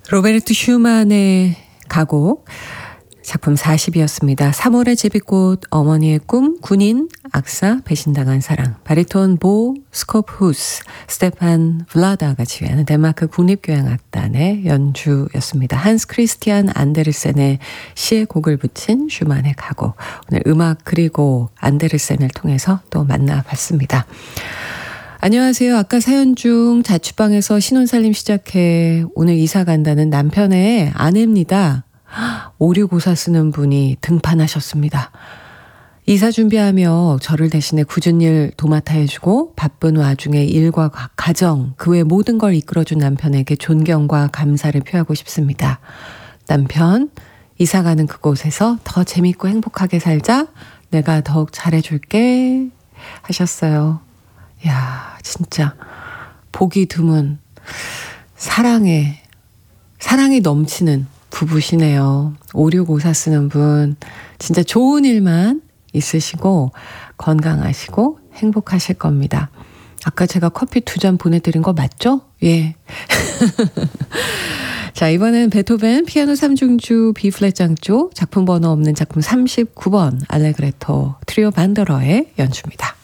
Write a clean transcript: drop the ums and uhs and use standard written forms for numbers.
로베르트 슈만의 가곡 작품 40이었습니다. 3월의 제비꽃, 어머니의 꿈, 군인, 악사, 배신당한 사랑, 바리톤 보 스코프후스, 스테판 블라다가 지휘하는 덴마크 국립교향악단의 연주였습니다. 한스 크리스티안 안데르센의 시에 곡을 붙인 슈만의 가곡. 오늘 음악 그리고 안데르센을 통해서 또 만나봤습니다. 안녕하세요. 아까 사연 중 자취방에서 신혼살림 시작해 오늘 이사 간다는 남편의 아내입니다. 오류고사 쓰는 분이 등판하셨습니다. 이사 준비하며 저를 대신해 굳은 일 도맡아 해주고 바쁜 와중에 일과 가정, 그 외 모든 걸 이끌어준 남편에게 존경과 감사를 표하고 싶습니다. 남편, 이사 가는 그곳에서 더 재밌고 행복하게 살자. 내가 더욱 잘해줄게 하셨어요. 야, 진짜 보기 드문 사랑이 넘치는 부부시네요. 오류고사 쓰는 분 진짜 좋은 일만 있으시고 건강하시고 행복하실 겁니다. 아까 제가 커피 2잔 보내드린 거 맞죠? 예. 자, 이번엔 베토벤 피아노 3중주 B플랫 장조 작품 번호 없는 작품 39번 알레그레토 트리오 반더러의 연주입니다.